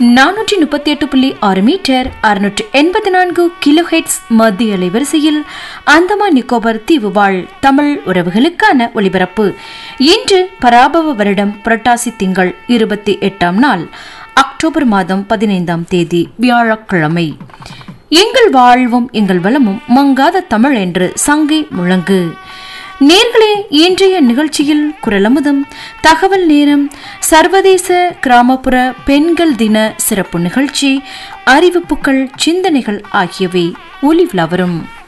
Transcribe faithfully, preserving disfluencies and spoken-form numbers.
நானூற்றி முப்பத்தி எட்டு புள்ளி ஆறு மீட்டர் அறுநூற்று எண்பத்தி நான்கு கிலோ ஹெட்ஸ் மத்திய அலைவரிசையில் அந்தமான் நிக்கோபர் தீவு வாழ் தமிழ் உறவுகளுக்கான ஒலிபரப்பு. இன்று பராபவ வருடம் புரட்டாசி திங்கள் இருபத்தி எட்டாம் நாள் அக்டோபர் மாதம் பதினைந்தாம் தேதி வியாழக்கிழமை. எங்கள் வாழ்வும் எங்கள் வளமும் மங்காத தமிழ் என்று சங்கை முழங்கு. நேர்களே, இன்றைய நிகழ்ச்சியில் குரலமுதம், தகவல் நேரம், சர்வதேச கிராமப்புற பெண்கள் தின சிறப்பு நிகழ்ச்சி, அறிவிப்புகள், சிந்தனைகள் ஆகியவை ஒலிவில் வரும்.